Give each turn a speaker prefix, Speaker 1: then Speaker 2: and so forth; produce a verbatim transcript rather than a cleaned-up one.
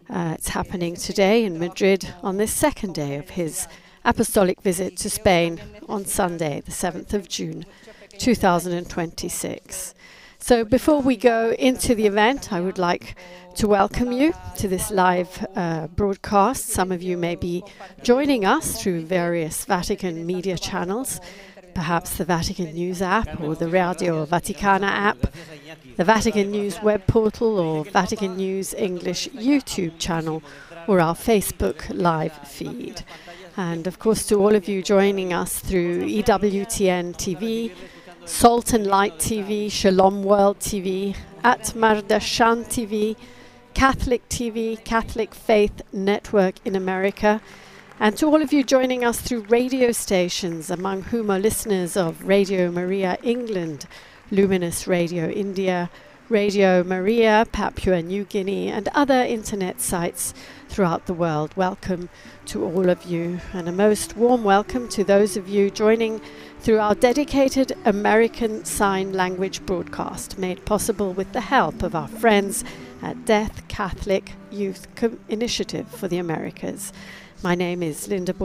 Speaker 1: Uh, it's happening today in Madrid on this second day of his apostolic visit to Spain on Sunday, the seventh of June, two thousand twenty-six. So before we go into the event, I would like to welcome you to this live uh, broadcast. Some of you may be joining us through various Vatican media channels, perhaps the Vatican News app or the Radio Vaticana app, the Vatican News web portal or Vatican News English YouTube channel, or our Facebook live feed. And of course to all of you joining us through E W T N T V, Salt and Light T V, Shalom World T V, at Mardashan T V, Catholic T V, Catholic Faith Network in America, and to all of you joining us through radio stations, among whom are listeners of Radio Maria England, Luminous Radio India, Radio Maria Papua New Guinea, and other internet sites throughout the world. Welcome to all of you, and a most warm welcome to those of you joining through our dedicated American Sign Language broadcast, made possible with the help of our friends at Deaf Catholic Youth Com- Initiative for the Americas. My name is Linda